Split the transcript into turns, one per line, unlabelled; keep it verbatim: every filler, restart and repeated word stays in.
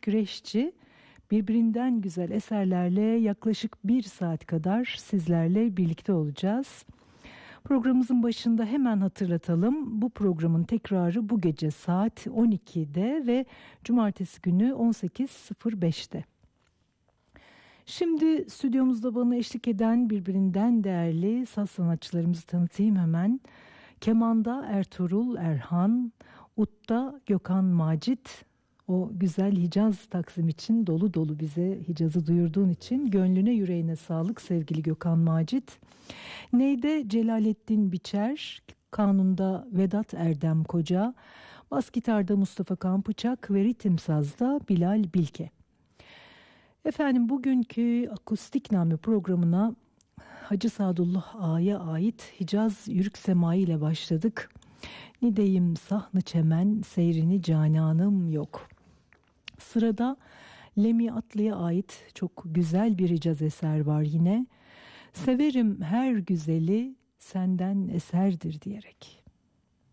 Güreşçi birbirinden güzel eserlerle yaklaşık bir saat kadar sizlerle birlikte olacağız. Programımızın başında hemen hatırlatalım. Bu programın tekrarı bu gece saat on ikide ve cumartesi günü on sekiz sıfır beşte. Şimdi stüdyomuzda bana eşlik eden birbirinden değerli saz sanatçılarımızı tanıtayım hemen. Kemanda Ertuğrul Erhan, Ut'ta Gökhan Macit. O güzel Hicaz taksim için dolu dolu bize Hicaz'ı duyurduğun için gönlüne yüreğine sağlık sevgili Gökhan Macit. Neyde Celalettin Biçer, kanunda Vedat Erdem Koca, bas gitarda Mustafa Kanpıçak ve ritim sazda Bilal Bilke. Efendim bugünkü Akustikname programına Hacı Sadullah Ağa'ya ait Hicaz Yürük Semai ile başladık. Nideyim sahn-ı çemen seyrini cananım yok. Sırada Lemi Atlı'ya ait çok güzel bir Hicaz eser var yine. Severim her güzeli senden eserdir diyerek.